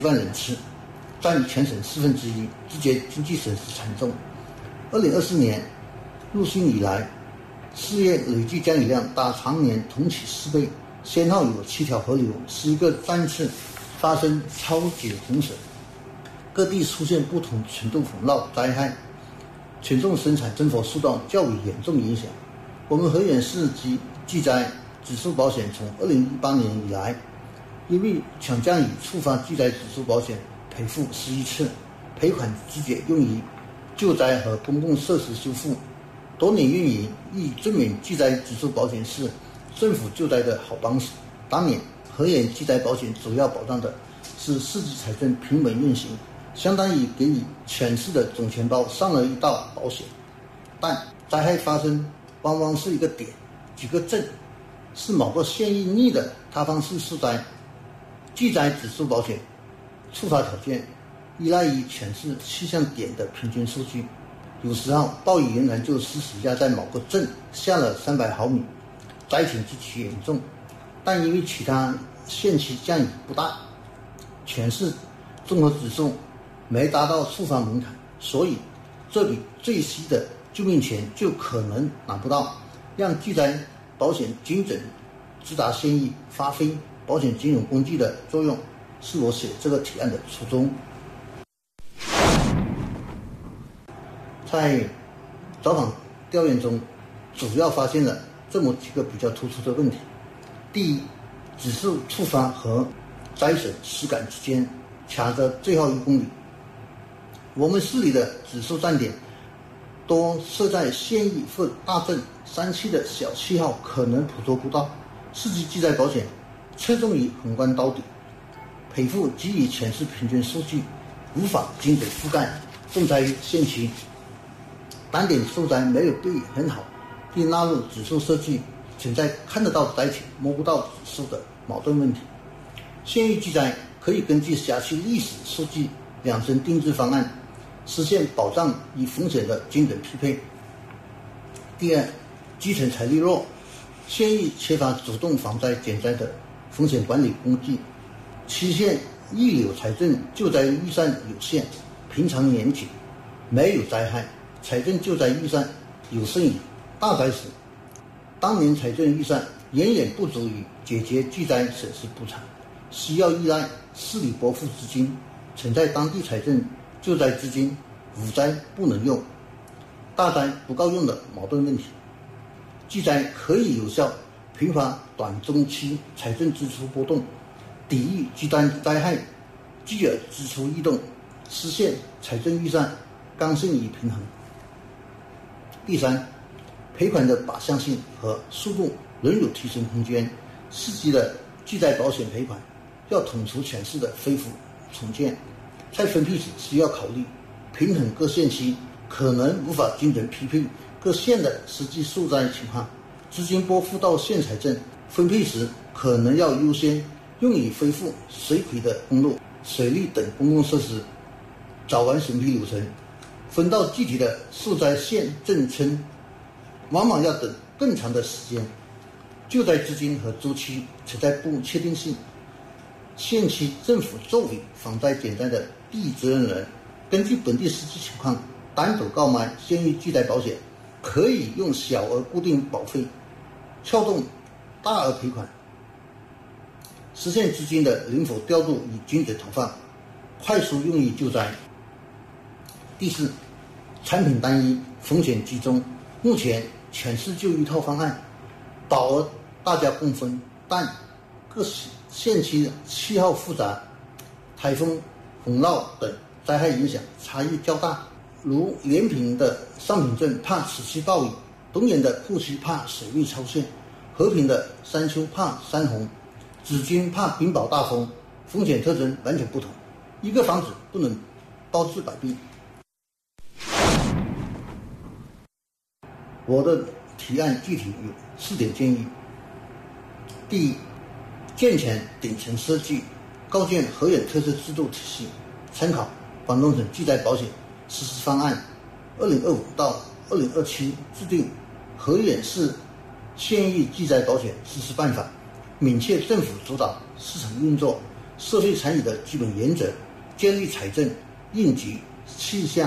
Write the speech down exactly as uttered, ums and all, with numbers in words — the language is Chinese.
万人次，占全省四分之一，直接经济损失惨重。二零二四年入汛以来，事业累计降雨量达常年同期四倍，先后有七条河流、十一个站次发生超级洪水，各地出现不同程度洪涝灾害，群众生产生活受到较为严重影响。我们河源市及巨灾指数保险从二零一八年以来，因为强降雨触发巨灾指数保险赔付十一次，赔款直接用于救灾和公共设施修复。多年运营，亦证明巨灾指数保险是政府救灾的好帮手。当年河源巨灾保险主要保障的是市级财政平稳运行，相当于给予全市的总钱包上了一道保险。但灾害发生往往是一个点、几个镇，是某个县域内的塌方式受灾。巨灾指数保险触发条件依赖于全市气象点的平均数据，有时候暴雨仍然就实时压在某个镇下了三百毫米，灾情极其严重。但因为其他县区降雨不大，全市综合指数没达到触发门槛，所以这笔最稀的救命钱就可能拿不到，让巨灾保险精准直达县域，发挥保险金融工具的作用，是我写这个提案的初衷。在走访调研中，主要发现了这么几个比较突出的问题。第一，指数触发和灾损实感之间卡着最后一公里。我们市里的指数站点多设在县域或大镇，山区的小气候可能捕捉不到。市级巨灾保险侧重于宏观兜底，赔付基于全市平均数据，无法精准覆盖重灾县区。单点受灾没有被很好并纳入指数设计，存在看得到灾情摸不到指数的矛盾问题。县域巨灾可以根据辖区历史数据量身定制方案，实现保障与风险的精准匹配。第二，基层财力弱，县域缺乏主动防灾减灾的风险管理工具，期县预留财政救灾预算有限，平常年紧，没有灾害，财政救灾预算有剩余，大灾时当年财政预算远远不足以解决巨灾损失补偿，需要依赖市里拨付资金，存在当地财政救灾资金五灾不能用，大灾不够用的矛盾问题。巨灾可以有效平滑短中期财政支出波动，抵御极端灾害，继而支出异动，实现财政预算刚性与平衡。第三，赔款的靶向性和速度仍有提升空间。市级的巨灾保险赔款要统筹全市的恢复重建，在分配时需要考虑平衡各县区可能无法精准匹配各县的实际受灾情况，资金拨付到县财政分配时可能要优先用于恢复水亏的公路、水利等公共设施，早完审批流程，分到具体的受灾县镇村，往往要等更长的时间，救灾资金和周期存在不确定性。县区政府作为防灾减灾的第一责任人，根据本地实际情况单独购买县域巨灾保险，可以用小额固定保费撬动大额赔款，实现资金的灵活调度与精准投放，快速用于救灾。第四，产品单一，风险集中。目前全市就一套方案，保额大家共分，但各县区气候复杂，台风、洪涝等灾害影响差异较大。如连平的上平镇怕持续暴雨，东源的库区怕水位超限，和平的山丘怕山洪，紫金怕冰雹大风，风险特征完全不同，一个房子不能包治百病。我的提案具体有四点建议。第一，健全顶层设计，构建河源特色制度体系，参考广东省巨灾保险实施方案二零二五到二零二七，制定河源市县域巨灾保险实施办法，明确政府主导市场运作， 社会参与的基本原则，建立财政、应急、气象